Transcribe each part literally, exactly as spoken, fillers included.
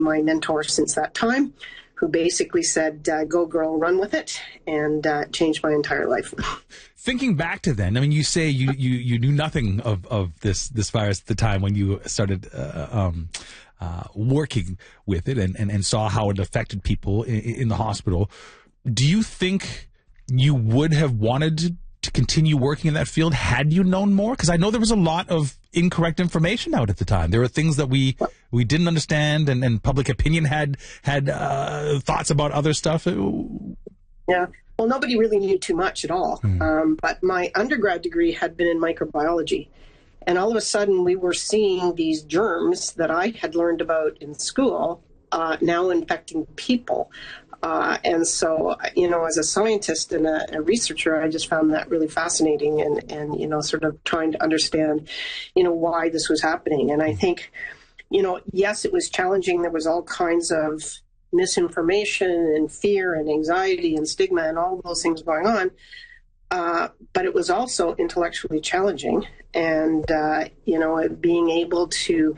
my mentor since that time, who basically said, uh, go girl, run with it, and uh, changed my entire life. Thinking back to then, I mean, you say you, you, you knew nothing of, of this, this virus at the time when you started uh, um, uh, working with it and, and, and saw how it affected people in, in the hospital. Do you think you would have wanted to, to continue working in that field had you known more? Because I know there was a lot of incorrect information out at the time. There were things that we we didn't understand, and, and public opinion had had uh, thoughts about other stuff. Yeah. Well, nobody really knew too much at all. Mm. Um, but my undergrad degree had been in microbiology. And all of a sudden, we were seeing these germs that I had learned about in school uh, now infecting people. Uh, and so, you know, as a scientist and a, a researcher, I just found that really fascinating and, and, you know, sort of trying to understand, you know, why this was happening. And I think, you know, yes, it was challenging. There was all kinds of misinformation and fear and anxiety and stigma and all those things going on. Uh, but it was also intellectually challenging. And, uh, you know, being able to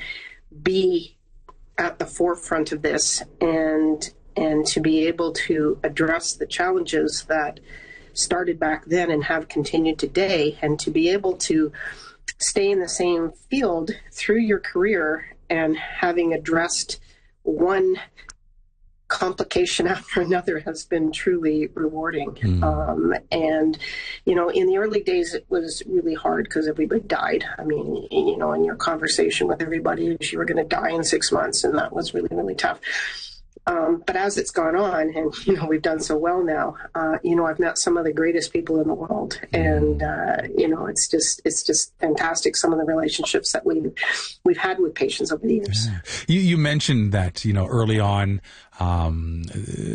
be at the forefront of this and and to be able to address the challenges that started back then and have continued today, and to be able to stay in the same field through your career and having addressed one complication after another has been truly rewarding. Mm. Um, and, you know, in the early days, it was really hard because everybody died. I mean, you know, in your conversation with everybody, you were going to die in six months, and that was really, really tough. Um, but as it's gone on, and, you know, we've done so well now, uh, you know, I've met some of the greatest people in the world. And, uh, you know, it's just it's just fantastic, some of the relationships that we've, we've had with patients over the years. Yeah. You, you mentioned that, you know, early on, um,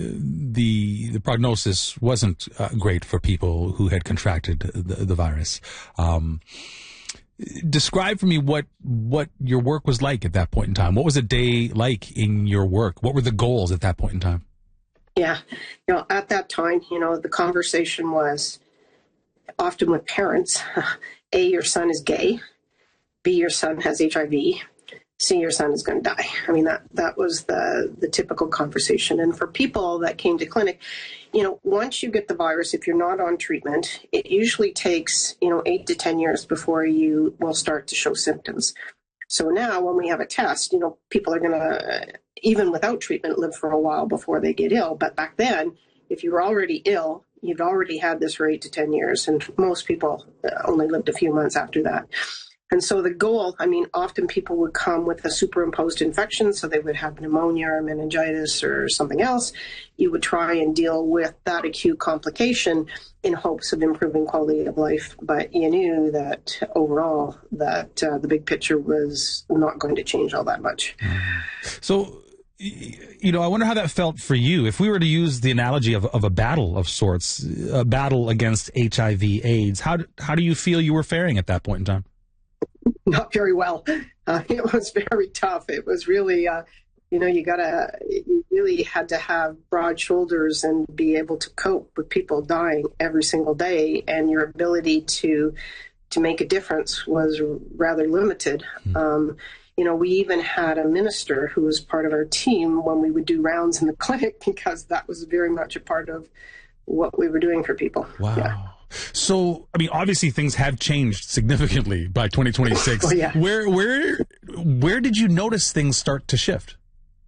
the the prognosis wasn't uh, great for people who had contracted the, the virus. Um Describe for me what what your work was like at that point in time. What was a day like in your work? What were the goals at that point in time? Yeah, you know, at that time, you know, the conversation was often with parents. A, your son is gay. B, your son has H I V. C, your son is going to die. I mean, that that was the the typical conversation. And for people that came to clinic, you know, once you get the virus, if you're not on treatment, it usually takes, you know, eight to ten years before you will start to show symptoms. So now when we have a test, you know, people are going to, even without treatment, live for a while before they get ill. But back then, if you were already ill, you'd already had this for eight to ten years. And most people only lived a few months after that. And so the goal, I mean, often people would come with a superimposed infection, so they would have pneumonia or meningitis or something else. You would try and deal with that acute complication in hopes of improving quality of life. But you knew that overall that uh, the big picture was not going to change all that much. So, you know, I wonder how that felt for you. If we were to use the analogy of, of a battle of sorts, a battle against H I V AIDS, how, how do you feel you were faring at that point in time? Not very well. Uh, it was very tough. It was really, uh, you know, you gotta, you really had to have broad shoulders and be able to cope with people dying every single day, and your ability to to make a difference was rather limited. Mm-hmm. Um, you know, we even had a minister who was part of our team when we would do rounds in the clinic, because that was very much a part of what we were doing for people. Wow. Yeah. So, I mean, obviously things have changed significantly by twenty twenty-six. Oh, yeah. Where, where, where did you notice things start to shift?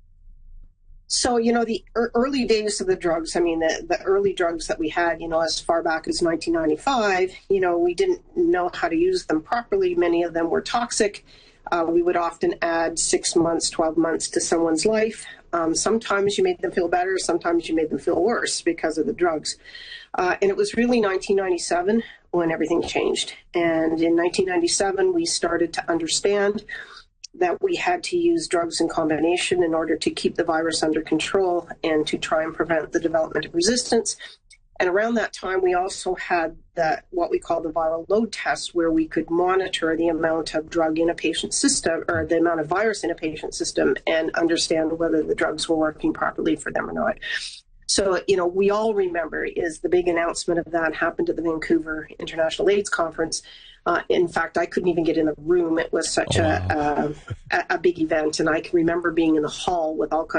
So, you know, the early days of the drugs, I mean, the, the early drugs that we had, you know, as far back as nineteen ninety-five, you know, we didn't know how to use them properly. Many of them were toxic. Uh, we would often add six months, twelve months to someone's life. Um, sometimes you made them feel better. Sometimes you made them feel worse because of the drugs. Uh, and it was really nineteen ninety-seven when everything changed. And in nineteen ninety-seven, we started to understand that we had to use drugs in combination in order to keep the virus under control and to try and prevent the development of resistance. And around that time, we also had that what we call the viral load test, where we could monitor the amount of drug in a patient's system, or the amount of virus in a patient's system, and understand whether the drugs were working properly for them or not. So, you know, we all remember is the big announcement of that happened at the Vancouver International AIDS Conference. Uh, in fact, I couldn't even get in the room. It was such oh, wow. a, a, a big event. And I can remember being in the hall with all kinds